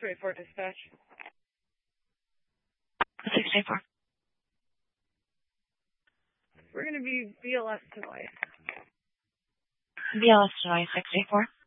684 dispatch. 684. We're going to be BLS tonight. BLS tonight, 684.